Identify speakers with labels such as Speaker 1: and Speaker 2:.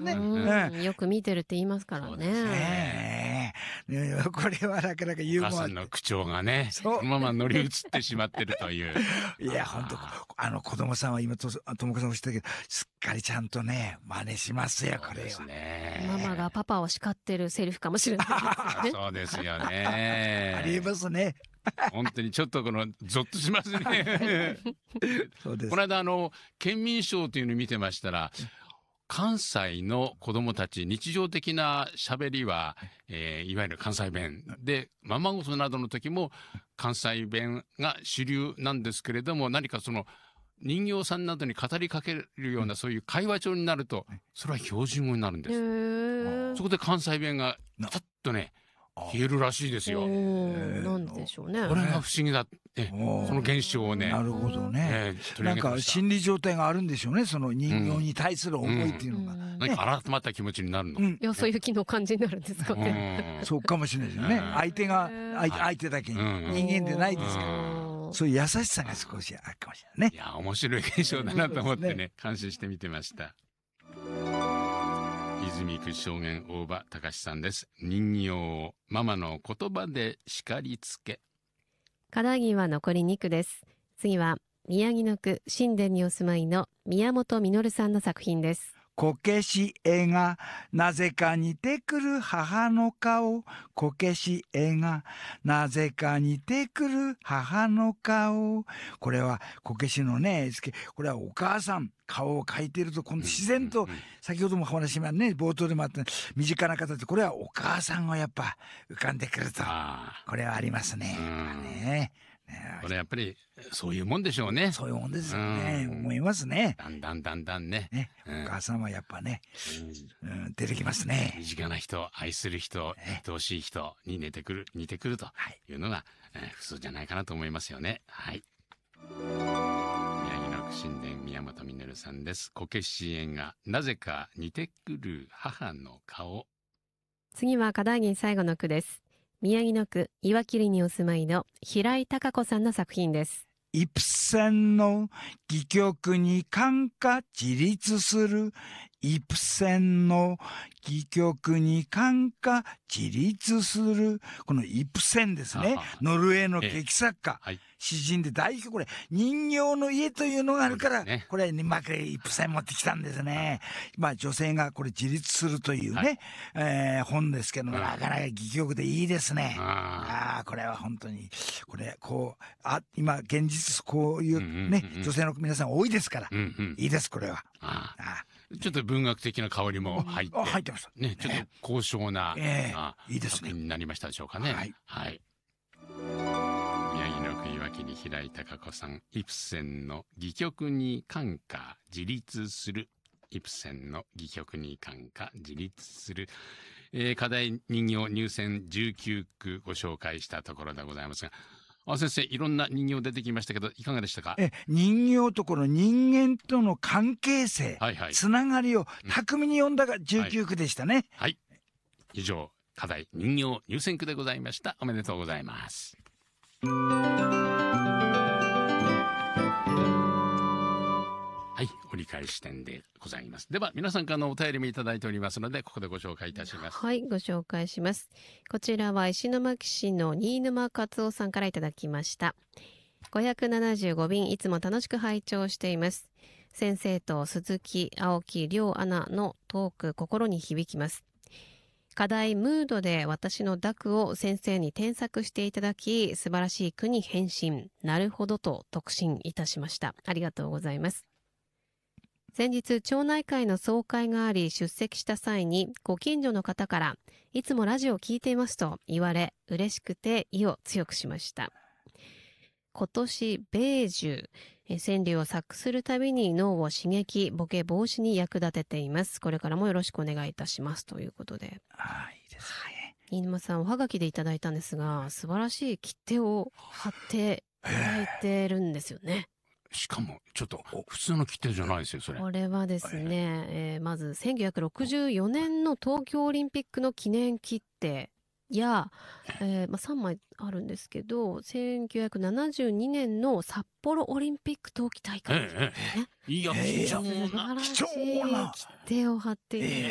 Speaker 1: ね。
Speaker 2: よく見てるって言いますからね。
Speaker 1: これはなかなかユーモア。
Speaker 3: お母さんの口調がね、そのまま乗り移ってしまってるという。
Speaker 1: いや、本当子供さんは今、ともかさんおっしゃったけど、すっかりちゃんとね、真似しますよ、これは。そうです
Speaker 2: ね。ママがパパを叱ってるセリフかもしれないですね。
Speaker 3: そうですよね。
Speaker 1: ありえますね。
Speaker 3: 本当にちょっとゾッとしますね。
Speaker 1: そうです。
Speaker 3: この間県民賞というのを見てましたら、関西の子供たち日常的な喋りは、いわゆる関西弁で、ままごとなどの時も関西弁が主流なんですけれども、何か人形さんなどに語りかけるようなそういう会話調になると、それは標準語になるんです。そこで関西弁がピタッとね消えるらしいですよ。
Speaker 2: なんでしょうね。
Speaker 3: これが不思議だって、その現象をね。
Speaker 1: なるほどね。なんか心理状態があるんでしょうね。その人形に対する思いっていうのが。
Speaker 3: 何か改まった気持ちになるの。
Speaker 2: よそ行きの感じになるんですかね。
Speaker 1: そうかもしれないですよね。相手が相手だけに人間でないですから。そういう優しさが少しあるかもしれないね。
Speaker 3: いや、面白い現象だなと思ってね、感心して見てました。泉区証言大場隆さんです。人形をママの言葉で叱りつけ。
Speaker 2: 神奈川残り2区です。次は宮城野区新田にお住まいの宮本実さんの作品です。
Speaker 1: こけし絵がなぜか似てくる母の顔。こけし絵がなぜか似てくる母の顔。これはこけしのね、これはお母さん顔を描いていると、今度自然と、先ほどもお話がね、冒頭でもあった身近な方って、これはお母さんがやっぱ浮かんでくると、これはありますね。
Speaker 3: これやっぱりそういうもんでしょうね。
Speaker 1: そういうもんですよね。思いますね。
Speaker 3: だんだんね。
Speaker 1: お母さんはやっぱね、出てきますね。
Speaker 3: 身近な人、愛する人、愛おしい人に似てくるというのが普通じゃないかなと思いますよね。はい。宮城の新田宮本実さんです。こけし園がなぜか似てくる母の顔。
Speaker 2: 次は神奈川最後の句です。宮城野区岩切にお住まいの平井貴子さんの作品です。
Speaker 1: イプセンの戯曲に感化自立する。イプセンの戯曲に感化自立する。このイプセンですね。ノルウェーの劇作家。詩人で代表、これ人形の家というのがあるから、これにまくイプセン持ってきたんですね。まあ女性がこれ自立するというね、本ですけども、なかなか戯曲でいいですね。これは本当に、これ今現実こういうね、女性の皆さん多いですから、いいです、これは。
Speaker 3: ちょっと文学的な香りも入って
Speaker 1: ます
Speaker 3: ね、ちょっと高尚な、
Speaker 1: いいですね。
Speaker 3: になりましたでしょうかね。はい。宮城野区岩切平井貴子さん、イプセンの戯曲に感化自立する。イプセンの戯曲に感化自立する。課題人形入選19句ご紹介したところでございますが、先生、いろんな人形出てきましたけど、いかがでしたか？
Speaker 1: 人形とこの人間との関係性、つながりを巧みに読んだが19句でしたね。
Speaker 3: はい。以上、課題人形入選句でございました。おめでとうございます。はい、折り返し点でございます。では皆さんからのお便りもいただいておりますので、ここでご紹介いたします。
Speaker 2: はい、ご紹介します。こちらは石巻市の新沼勝夫さんからいただきました。575便いつも楽しく拝聴しています。先生と鈴木、青木、亮アナのトーク、心に響きます。課題ムードで私の濁を先生に添削していただき、素晴らしい句に返信、なるほどと特進いたしました。ありがとうございます。先日町内会の総会があり出席した際にご近所の方からいつもラジオを聞いていますと言われ嬉しくて意を強くしました。今年米寿川柳を作するたびに脳を刺激ボケ防止に役立てています。これからもよろしくお願いいたしますということで、
Speaker 1: いいですね。
Speaker 2: 新沼さんおはがきでいただいたんですが素晴らしい切手を貼っていただいてるんですよね。
Speaker 3: しかもちょっと普通の切手じゃないですよそれ。
Speaker 2: これはですね、まず1964年の東京オリンピックの記念切手や、3枚あるんですけど1972年の札幌オリンピック冬季大会ですね。
Speaker 3: いや貴重な
Speaker 2: 素晴らしい切手を貼っている